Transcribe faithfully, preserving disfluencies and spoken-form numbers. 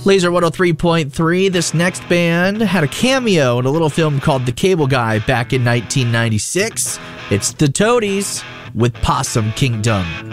Laser one oh three point three. This next band had a cameo in a little film called The Cable Guy back in nineteen ninety-six. It's the Toadies with Possum Kingdom.